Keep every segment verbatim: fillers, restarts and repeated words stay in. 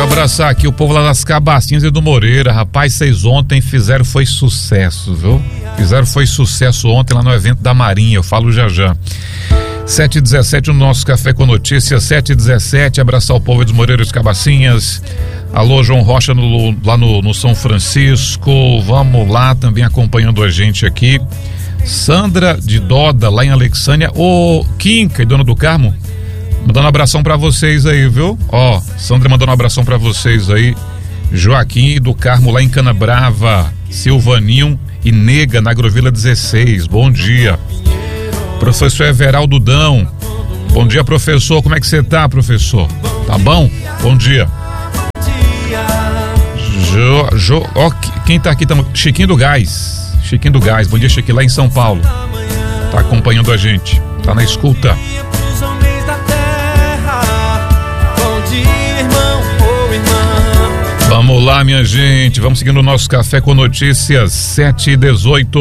abraçar aqui o povo lá das Cabacinhas e do Moreira. Rapaz, vocês ontem fizeram foi sucesso, viu? Fizeram foi sucesso ontem lá no evento da Marinha, eu falo já já. sete e dezessete no nosso Café com Notícias, sete e dezessete, abraçar o povo dos Moreira e dos Cabacinhas. Alô, João Rocha no, lá no, no São Francisco, vamos lá também acompanhando a gente aqui. Sandra de Doda, lá em Alexânia. Ô, Quinca e Dona do Carmo, mandando um abração pra vocês aí, viu? Ó, Sandra mandando um abração pra vocês aí. Joaquim do Carmo lá em Canabrava, Silvaninho e Nega na Agrovila dezesseis, bom dia. Professor Everaldo Dão, bom dia, professor, como é que você tá, professor? Tá bom? Bom dia. Jo, jo, ó, quem tá aqui, tamo, Chiquinho do Gás, Chiquinho do Gás, bom dia, Chiquinho, lá em São Paulo, tá acompanhando a gente, tá na escuta. Vamos lá, minha gente, vamos seguindo o nosso Café com Notícias, sete e dezoito.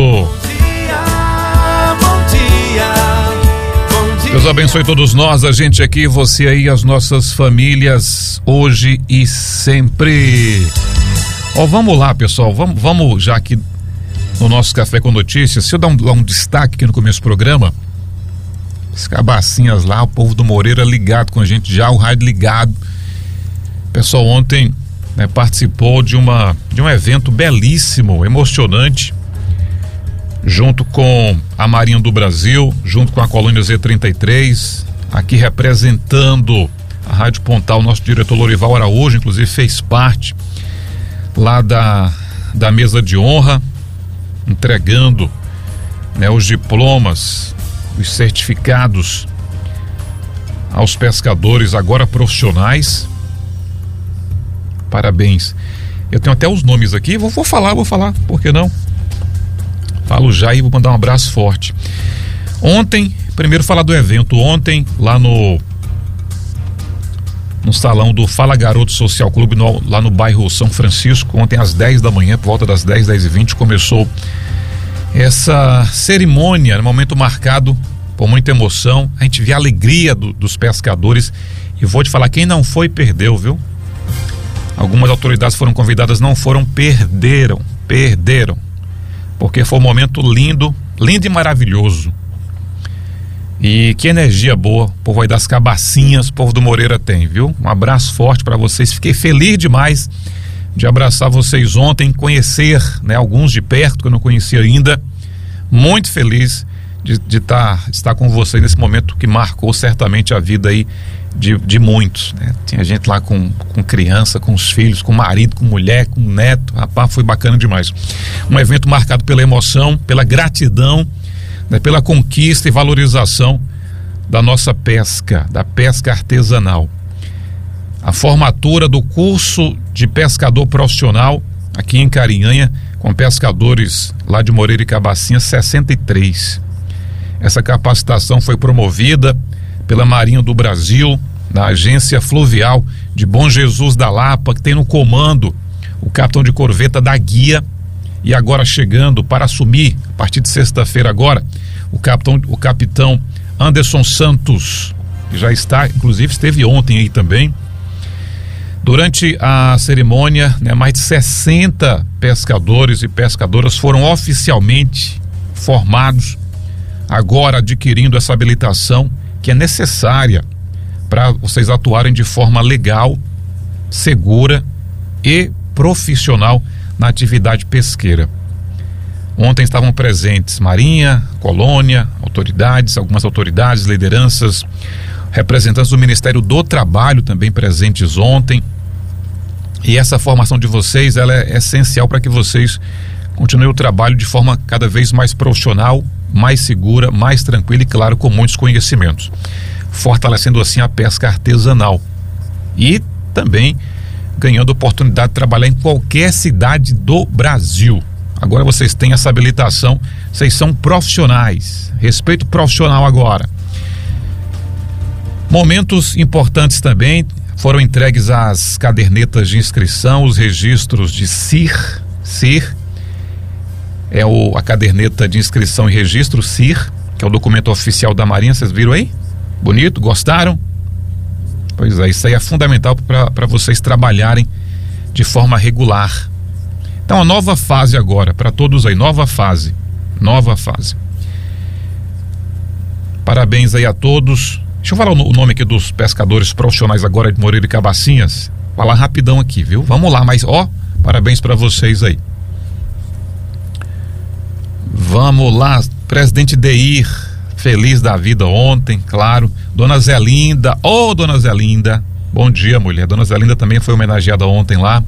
Deus abençoe todos nós, a gente aqui, você aí, as nossas famílias, hoje e sempre. Ó, vamos lá, pessoal, vamos, vamos já aqui no nosso Café com Notícias, se eu dar um, dar um destaque aqui no começo do programa, as Cabacinhas lá, o povo do Moreira ligado com a gente já, o rádio ligado. Pessoal, ontem, né, participou de uma de um evento belíssimo, emocionante, junto com a Marinha do Brasil, junto com a Colônia Z trinta e três, aqui representando a Rádio Pontal, nosso diretor Lorival Araújo, inclusive fez parte lá da, da mesa de honra, entregando, né, os diplomas, os certificados aos pescadores agora profissionais. Parabéns. Eu tenho até os nomes aqui, vou, vou falar, vou falar, por que não? Falo já e vou mandar um abraço forte. Ontem, primeiro falar do evento, ontem lá no no salão do Fala Garoto Social Clube, no, lá no bairro São Francisco, ontem às dez da manhã, por volta das dez, dez e vinte, começou essa cerimônia, um momento marcado por muita emoção. A gente vê a alegria do, dos pescadores, e vou te falar, quem não foi, perdeu, viu? Algumas autoridades foram convidadas, não foram, perderam, perderam, porque foi um momento lindo, lindo e maravilhoso. E que energia boa o povo aí das Cabacinhas, o povo do Moreira tem, viu? Um abraço forte para vocês, fiquei feliz demais de abraçar vocês ontem, conhecer, né, alguns de perto que eu não conhecia ainda, muito feliz de, de, tá, de estar com vocês nesse momento que marcou certamente a vida aí de, de muitos, né? Tinha gente lá com, com criança, com os filhos, com marido, com mulher, com neto, rapaz, foi bacana demais. Um evento marcado pela emoção, pela gratidão, né, pela conquista e valorização da nossa pesca, da pesca artesanal. A formatura do curso de pescador profissional aqui em Carinhanha, com pescadores lá de Moreira e Cabacinha, sessenta e três. Essa capacitação foi promovida pela Marinha do Brasil, na Agência Fluvial de Bom Jesus da Lapa, que tem no comando o capitão de corveta da Guia, e agora chegando para assumir, a partir de sexta-feira agora, o capitão, o capitão Anderson Santos, que já está, inclusive esteve ontem aí também. Durante a cerimônia, né, mais de sessenta pescadores e pescadoras foram oficialmente formados, agora adquirindo essa habilitação que é necessária para vocês atuarem de forma legal, segura e profissional na atividade pesqueira. Ontem estavam presentes Marinha, Colônia, autoridades, algumas autoridades, lideranças, representantes do Ministério do Trabalho também presentes ontem. E essa formação de vocês, ela é essencial para que vocês continuem o trabalho de forma cada vez mais profissional, mais segura, mais tranquila e, claro, com muitos conhecimentos, fortalecendo assim a pesca artesanal e também ganhando oportunidade de trabalhar em qualquer cidade do Brasil. Agora vocês têm essa habilitação, vocês são profissionais, respeito profissional agora. Momentos importantes também, foram entregues as cadernetas de inscrição, os registros de C I R, C I R, é o, a caderneta de inscrição e registro, C I R, que é o documento oficial da Marinha, vocês viram aí? Bonito, gostaram? Pois é, isso aí é fundamental para vocês trabalharem de forma regular. Então, a nova fase agora, para todos aí, nova fase, nova fase. Parabéns aí a todos. Deixa eu falar o nome aqui dos pescadores profissionais agora de Moreira e Cabacinhas. Falar rapidão aqui, viu? Vamos lá, mas ó, parabéns para vocês aí. Vamos lá, presidente Deir, feliz da vida ontem, claro. Dona Zelinda, ô oh, Dona Zelinda, bom dia, mulher. Dona Zelinda também foi homenageada ontem lá.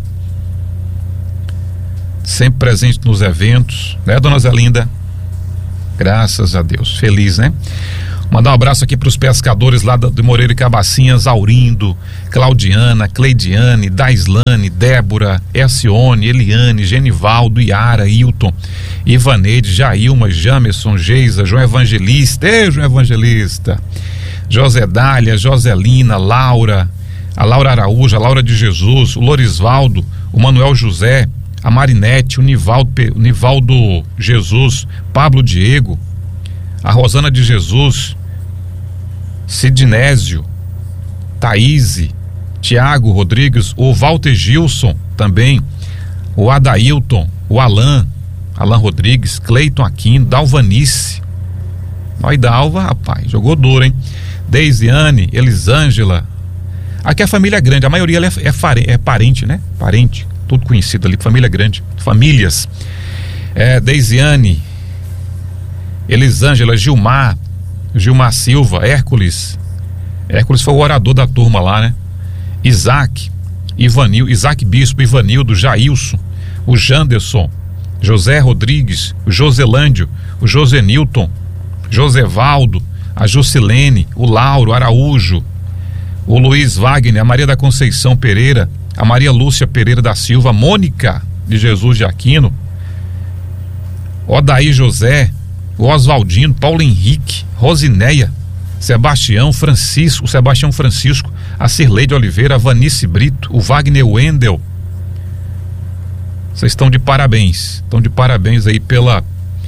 Sempre presente nos eventos, né, Dona Zelinda? Graças a Deus, feliz, né? Mandar um abraço aqui para os pescadores lá de Moreira e Cabacinhas, Aurindo, Claudiana, Cleidiane, Daislane, Débora, Ercione, Eliane, Genivaldo, Iara, Hilton, Ivaneide, Jailma, Jamerson, Geisa, João Evangelista, ei, João Evangelista, José Dália, Joselina, Laura, a Laura Araújo, a Laura de Jesus, o Lorisvaldo, o Manuel José, a Marinete, o Nivaldo, o Nivaldo Jesus, Pablo Diego, a Rosana de Jesus, Sidnésio, Thaíse, Tiago Rodrigues, o Walter Gilson também, o Adailton, o Alan, Alan Rodrigues, Cleiton Aquino, Dalvanice. Nós Dalva, rapaz, jogou duro, hein? Deisiane, Elisângela. Aqui a família é grande, a maioria é, é, fare, é parente, né? Parente, tudo conhecido ali, família grande, famílias. É, Deisiane, Elisângela, Gilmar, Gilmar Silva, Hércules. Hércules foi o orador da turma lá, né? Isaac, Ivanil, Isaac Bispo, Ivanildo, Jailson, o Janderson, José Rodrigues, o Joselândio, o Josenilton, Josevaldo, a Jusilene, o Lauro Araújo, o Luiz Wagner, a Maria da Conceição Pereira, a Maria Lúcia Pereira da Silva, a Mônica de Jesus de Aquino, Odaí José, o Oswaldino, Paulo Henrique, Rosineia, Sebastião Francisco, Sebastião Francisco, a Cirleide Oliveira, a Vanice Brito, o Wagner Wendel. Vocês estão de parabéns, estão de parabéns aí pela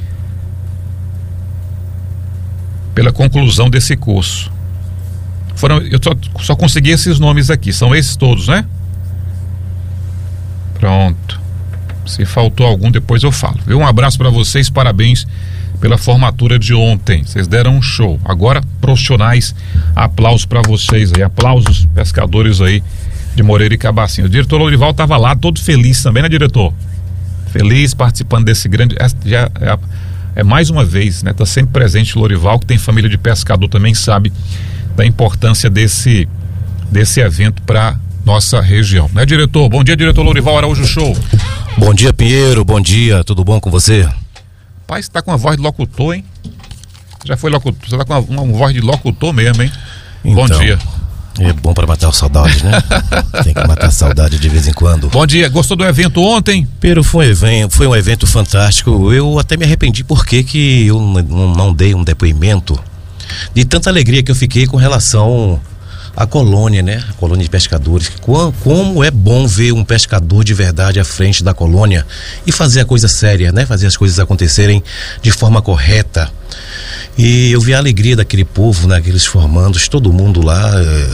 pela conclusão desse curso. Foram, eu só, só consegui esses nomes aqui, são esses todos, né? Pronto. Se faltou algum, depois eu falo. Viu? Um abraço para vocês, parabéns pela formatura de ontem. Vocês deram um show. Agora, profissionais, aplausos para vocês aí, aplausos, pescadores aí de Moreira e Cabacinha. O diretor Lourival estava lá, todo feliz também, né, diretor? Feliz participando desse grande. É, já, é, é mais uma vez, né? Tá sempre presente o Lourival, que tem família de pescador também, sabe da importância desse, desse evento para nossa região, né, diretor? Bom dia, diretor Lourival Araújo Show. Bom dia, Pinheiro, bom dia, tudo bom com você? Pai, você tá com uma voz de locutor, hein? Já foi locutor, você tá com uma, uma voz de locutor mesmo, hein? Então, bom dia. É bom para matar a saudade, né? Tem que matar a saudade de vez em quando. Bom dia, gostou do evento ontem? Pero foi um evento, foi um evento fantástico. Eu até me arrependi porque que eu não, não dei um depoimento de tanta alegria que eu fiquei com relação à colônia, né? A colônia de pescadores. Como é bom ver um pescador de verdade à frente da colônia e fazer a coisa séria, né? Fazer as coisas acontecerem de forma correta. E eu vi a alegria daquele povo, né? Aqueles formandos, todo mundo lá. É,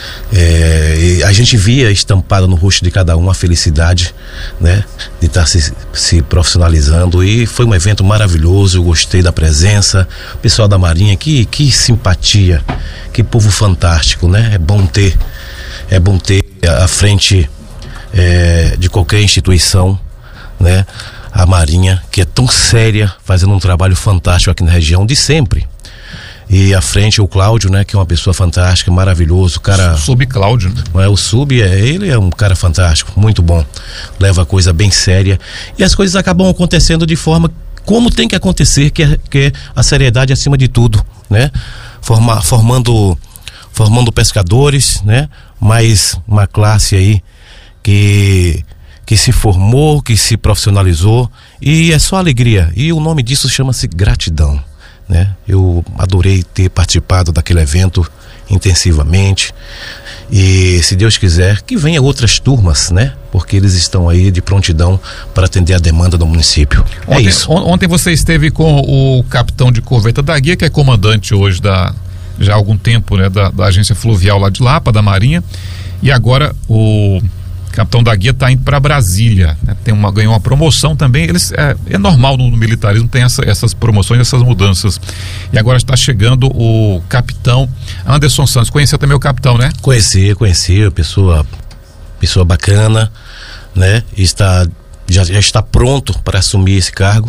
é, a gente via estampada no rosto de cada um a felicidade, né? De estar se, se profissionalizando. E foi um evento maravilhoso. Eu gostei da presença. O pessoal da Marinha, que, que simpatia, que povo fantástico, né? É bom ter, é bom ter à frente é, de qualquer instituição, né? A Marinha, que é tão séria, fazendo um trabalho fantástico aqui na região, de sempre. E à frente o Cláudio, né, que é uma pessoa fantástica, maravilhoso, cara... Sub Cláudio, né? Não é, o Sub, é, ele é um cara fantástico, muito bom. Leva a coisa bem séria. E as coisas acabam acontecendo de forma como tem que acontecer, que é, que é a seriedade acima de tudo, né? Forma, formando, formando pescadores, né? Mais uma classe aí que... que se formou, que se profissionalizou, e é só alegria. E o nome disso chama-se gratidão, né? Eu adorei ter participado daquele evento intensivamente, e se Deus quiser que venha outras turmas, né? Porque eles estão aí de prontidão para atender a demanda do município. É ontem, isso. Ontem você esteve com o capitão de corveta da Guia, que é comandante hoje da, já há algum tempo, né, da, da agência fluvial lá de Lapa, da Marinha, e agora o capitão da guia está indo para Brasília, né? Tem uma, ganhou uma promoção também. Eles, é, é normal no, no militarismo, tem essa, essas promoções, essas mudanças. E agora está chegando o capitão Anderson Santos. Conheceu também o capitão, né? Conheci, conheci, pessoa, pessoa bacana, né? Está, já, já está pronto para assumir esse cargo.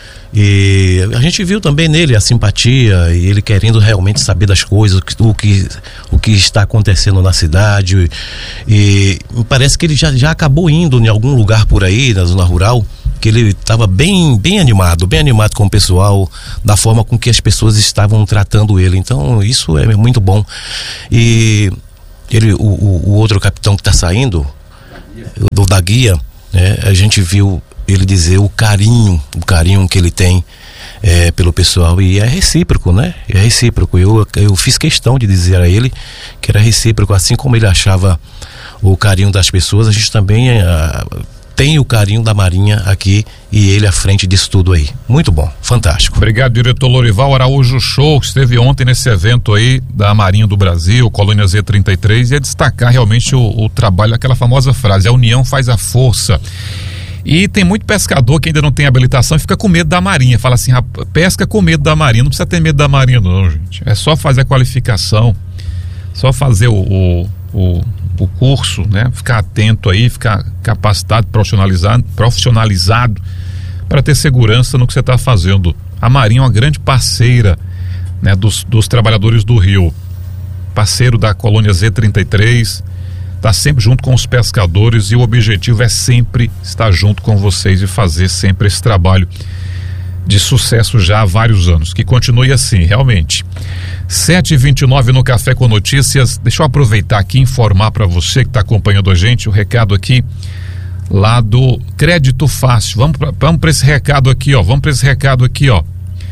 E a gente viu também nele a simpatia e ele querendo realmente saber das coisas, o que, o que está acontecendo na cidade. E me parece que ele já, já acabou indo em algum lugar por aí, na zona rural, que ele estava bem, bem animado, bem animado com o pessoal, da forma com que as pessoas estavam tratando ele. Então isso é muito bom. E ele, o, o, o outro capitão que está saindo, o da guia, né, a gente viu ele dizer o carinho, o carinho que ele tem é, pelo pessoal, e é recíproco, né? É recíproco. Eu, eu fiz questão de dizer a ele que era recíproco, assim como ele achava o carinho das pessoas, a gente também é, tem o carinho da Marinha aqui e ele à frente disso tudo aí. Muito bom, fantástico. Obrigado, diretor Lorival Araújo Show, que esteve ontem nesse evento aí da Marinha do Brasil, Colônia Z trinta e três, e é destacar realmente o, o trabalho, aquela famosa frase, a união faz a força. E tem muito pescador que ainda não tem habilitação e fica com medo da Marinha. Fala assim, pesca com medo da Marinha. Não precisa ter medo da Marinha não, gente. É só fazer a qualificação, só fazer o, o, o, o curso, né? Ficar atento aí, ficar capacitado, profissionalizado, profissionalizado para ter segurança no que você está fazendo. A Marinha é uma grande parceira, né, dos, dos trabalhadores do Rio. Parceiro da Colônia Z trinta e três, está sempre junto com os pescadores e o objetivo é sempre estar junto com vocês e fazer sempre esse trabalho de sucesso já há vários anos. Que continue assim, realmente. sete e vinte e nove no Café com Notícias. Deixa eu aproveitar aqui e informar para você que está acompanhando a gente o recado aqui lá do Crédito Fácil. Vamos para vamos para esse recado aqui, ó. Vamos para esse recado aqui, ó.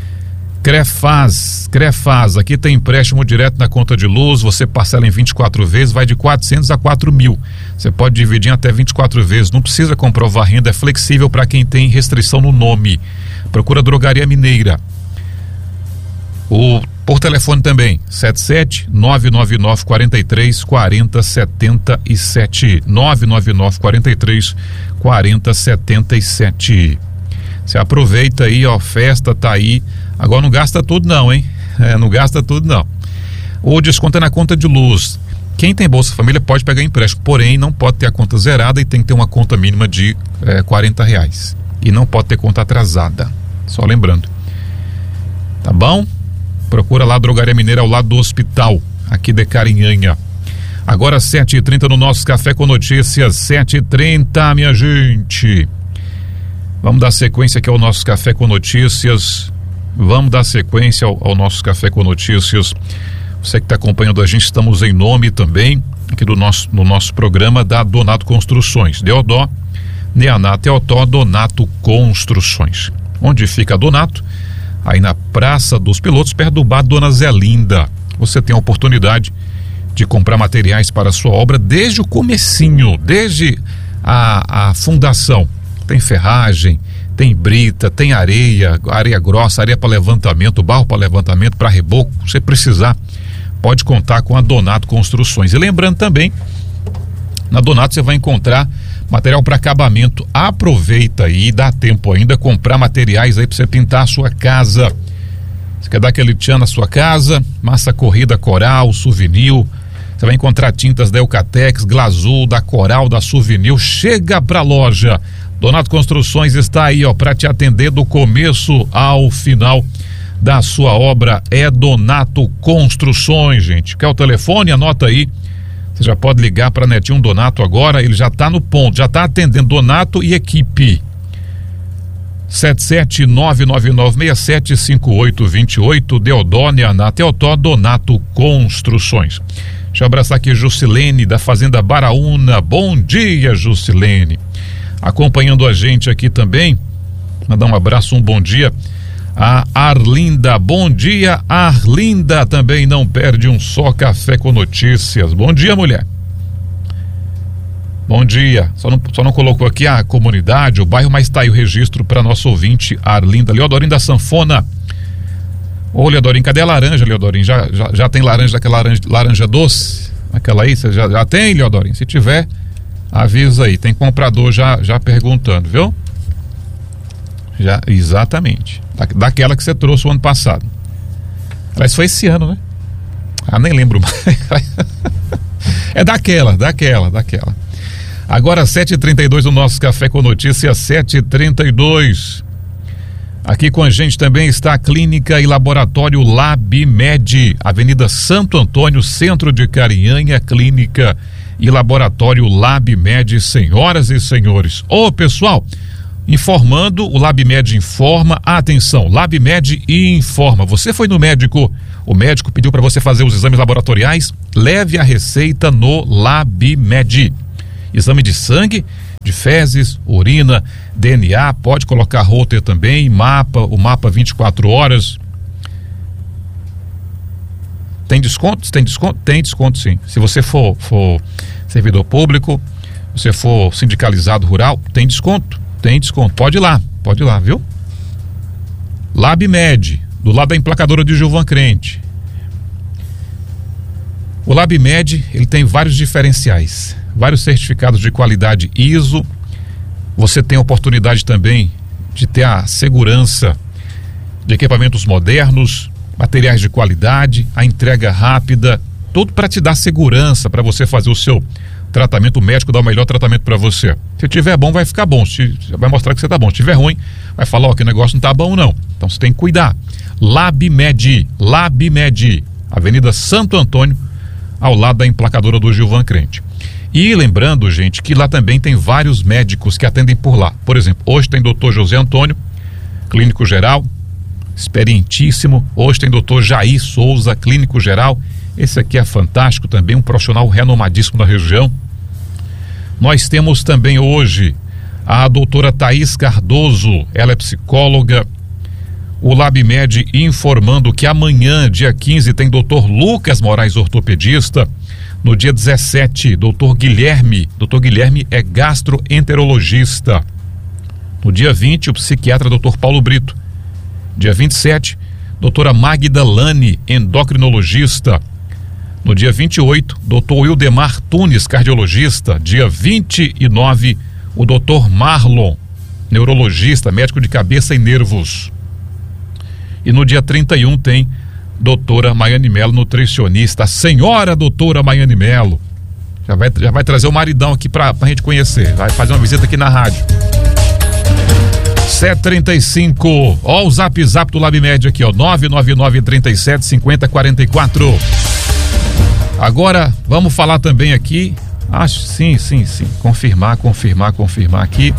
Crefaz, Crefaz, aqui tem empréstimo direto na conta de luz, você parcela em vinte e quatro vezes, vai de quatrocentos a quatro mil. Você pode dividir em até vinte e quatro vezes, não precisa comprovar renda, é flexível para quem tem restrição no nome. Procura Drogaria Mineira. O, por telefone também, setenta e sete, nove nove nove, quarenta e três, quarenta, setenta e sete. nove nove nove, quarenta e três, quarenta, setenta e sete. Você aproveita aí, ó, festa tá aí. Agora não gasta tudo não, hein? É, não gasta tudo não. O desconto é na conta de luz. Quem tem Bolsa Família pode pegar empréstimo, porém não pode ter a conta zerada e tem que ter uma conta mínima de é, quarenta reais. E não pode ter conta atrasada. Só lembrando. Tá bom? Procura lá a Drogaria Mineira ao lado do hospital, aqui de Carinhanha. Agora sete e trinta no nosso Café com Notícias. sete e trinta, minha gente. Vamos dar sequência aqui ao nosso Café com Notícias. Vamos dar sequência ao, ao nosso Café com Notícias. Você que está acompanhando a gente, estamos em nome também aqui do nosso, no nosso programa da Donato Construções. Deodó, Neaná, Teotó, Donato Construções. Onde fica a Donato? Aí na Praça dos Pilotos, perto do bar Dona Zelinda. Você tem a oportunidade de comprar materiais para a sua obra desde o comecinho, desde a, a fundação. Tem ferragem, tem brita, tem areia, areia grossa, areia para levantamento, barro para levantamento, para reboco. Se precisar, pode contar com a Donato Construções. E lembrando também, na Donato você vai encontrar material para acabamento. Aproveita aí, dá tempo ainda, comprar materiais aí para você pintar a sua casa. Você quer dar aquele tchan na sua casa? Massa corrida Coral, Souvenir. Você vai encontrar tintas da Eucatex, Glazul, da Coral, da Souvenir. Chega pra loja. Donato Construções está aí, ó, para te atender do começo ao final da sua obra. É Donato Construções, gente. Quer o telefone? Anota aí. Você já pode ligar para Netinho Donato agora, ele já está no ponto, já está atendendo Donato e equipe. sete sete nove nove nove seis sete cinco oito dois oito, Deodónia, Teotó, Donato Construções. Deixa eu abraçar aqui Jusilene, da Fazenda Baraúna. Bom dia, Jusilene. Acompanhando a gente aqui também, mandar um abraço, um bom dia a Arlinda. Bom dia, Arlinda, também não perde um só Café com Notícias. Bom dia, mulher. Bom dia. Só não, só não colocou aqui a comunidade, o bairro, mas está aí o registro para nosso ouvinte Arlinda. Leodorinda Sanfona. Ô, Leodorinho, cadê a laranja, Leodorinho? Já, já, já tem laranja daquela laranja, laranja doce? Aquela aí, você já, já tem, Leodorinho? Se tiver, avisa aí. Tem comprador já, já perguntando, viu? Já, exatamente. Da, daquela que você trouxe o ano passado. Aliás, foi esse ano, né? Ah, nem lembro mais. É daquela, daquela, daquela. Agora, sete e trinta e dois, o nosso Café com Notícias, sete e trinta e dois. Aqui com a gente também está a Clínica e Laboratório LabMed, Avenida Santo Antônio, centro de Carinhanha, Clínica e Laboratório LabMed, senhoras e senhores. Ô, pessoal, informando, o LabMed informa, atenção, LabMed informa. Você foi no médico, o médico pediu para você fazer os exames laboratoriais, leve a receita no LabMed. Exame de sangue, de fezes, urina, D N A, pode colocar Holter também, mapa, o mapa vinte e quatro horas. Tem desconto? Tem desconto? Tem desconto, sim. Se você for, for servidor público, se você for sindicalizado rural, tem desconto, tem desconto. Pode ir lá, pode ir lá, viu? LabMed, do lado da emplacadora de Gilvan Crente. O LabMed, ele tem vários diferenciais, vários certificados de qualidade I S O. Você tem a oportunidade também de ter a segurança de equipamentos modernos, materiais de qualidade, a entrega rápida, tudo para te dar segurança para você fazer o seu tratamento médico, dar o melhor tratamento para você. Se tiver bom, vai ficar bom, se, vai mostrar que você tá bom. Se tiver ruim, vai falar, ó, que o negócio não tá bom não. Então você tem que cuidar. LabMed, LabMed, Avenida Santo Antônio, ao lado da emplacadora do Gilvan Crente. E lembrando, gente, que lá também tem vários médicos que atendem por lá. Por exemplo, hoje tem doutor José Antônio, clínico geral, experientíssimo. Hoje tem doutor Jair Souza, clínico geral. Esse aqui é fantástico também, um profissional renomadíssimo da região. Nós temos também hoje a doutora Thaís Cardoso, ela é psicóloga. O LabMed informando que amanhã, dia quinze, tem doutor Lucas Moraes, ortopedista. No dia dezessete, doutor Guilherme. doutor Guilherme é gastroenterologista. No dia vinte, o psiquiatra doutor Paulo Brito. Dia vinte e sete, doutora Magda Lani, endocrinologista. No dia vinte e oito, doutor Wildemar Tunes, cardiologista. Dia vinte e nove, o doutor Marlon, neurologista, médico de cabeça e nervos. E no dia trinta e um tem doutora Maiane Melo, nutricionista. A senhora doutora Maiane Melo. Já vai, já vai trazer o maridão aqui pra, pra gente conhecer. Vai fazer uma visita aqui na rádio. sete e trinta e cinco. Ó o zap zap do LabMed aqui, ó. nove nove nove, trinta e sete, cinquenta, quarenta e quatro. Agora, vamos falar também aqui. Acho, sim, sim, sim. Confirmar, confirmar, confirmar aqui.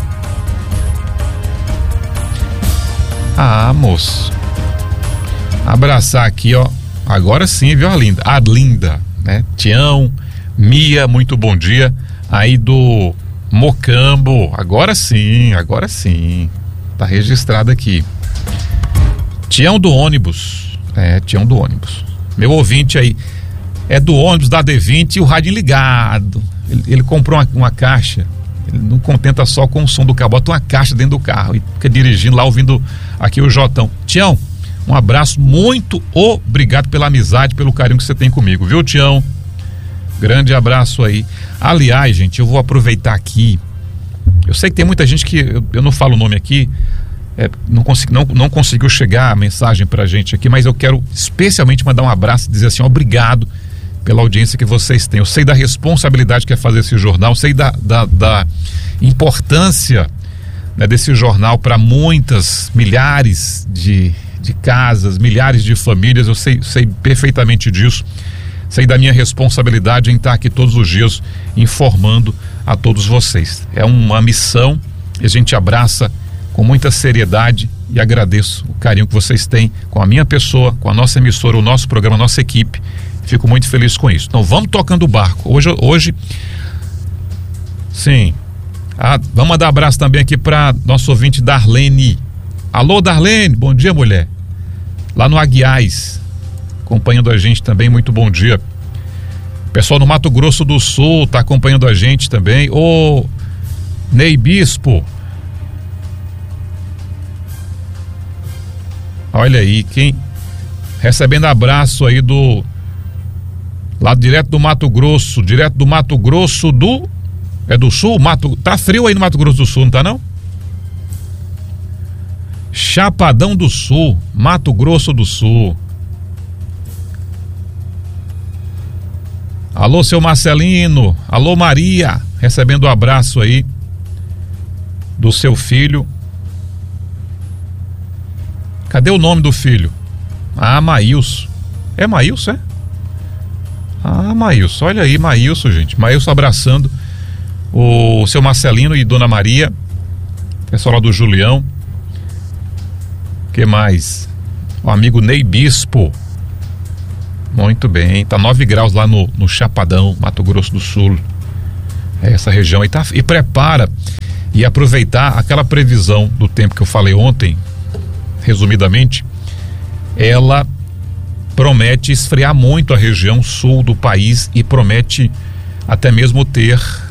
Ah, moço. Abraçar aqui, ó. Agora sim, viu, Arlinda? Arlinda, né? Tião, Mia, muito bom dia. Aí do Mocambo. Agora sim, agora sim. Tá registrado aqui. Tião do ônibus. É, Tião do ônibus. Meu ouvinte aí é do ônibus da D vinte e o rádio ligado. Ele, ele comprou uma, uma caixa. Ele não contenta só com o som do carro, bota uma caixa dentro do carro e fica dirigindo lá, ouvindo aqui o Jotão. Tião, um abraço, muito obrigado pela amizade, pelo carinho que você tem comigo, viu, Tião? Grande abraço aí. Aliás, gente, eu vou aproveitar aqui. Eu sei que tem muita gente que, eu, eu não falo o nome aqui, é, não, consegui, não, não conseguiu chegar a mensagem pra gente aqui, mas eu quero especialmente mandar um abraço e dizer assim, obrigado pela audiência que vocês têm. Eu sei da responsabilidade que é fazer esse jornal, sei da, da, da importância, né, desse jornal para muitas, milhares de, de casas, milhares de famílias. Eu sei, sei perfeitamente disso. Sei da minha responsabilidade em estar aqui todos os dias informando a todos vocês. É uma missão e a gente abraça com muita seriedade e agradeço o carinho que vocês têm com a minha pessoa, com a nossa emissora, o nosso programa, a nossa equipe. Fico muito feliz com isso. Então vamos tocando o barco. Hoje, hoje sim. Ah, vamos mandar um abraço também aqui para nosso ouvinte Darlene. Alô, Darlene, bom dia, mulher. Lá no Aguiais, acompanhando a gente também, muito bom dia. Pessoal no Mato Grosso do Sul tá acompanhando a gente também. Ô, Ney Bispo. Olha aí, quem recebendo abraço aí do lá direto do Mato Grosso, direto do Mato Grosso do é do Sul, Mato, tá frio aí no Mato Grosso do Sul, não tá não? Chapadão do Sul, Mato Grosso do Sul. Alô, seu Marcelino, alô, Maria, recebendo o abraço aí do seu filho. Cadê o nome do filho? Ah, Maílson. É Maílson, é? Ah, Maílson, olha aí, Maílson, gente. Maílson abraçando o seu Marcelino e Dona Maria, pessoal lá do Julião. Que mais? O amigo Ney Bispo. Muito bem, tá nove graus lá no, no Chapadão, Mato Grosso do Sul. É essa região aí, tá, e prepara e aproveitar aquela previsão do tempo que eu falei ontem, resumidamente, ela promete esfriar muito a região sul do país e promete até mesmo ter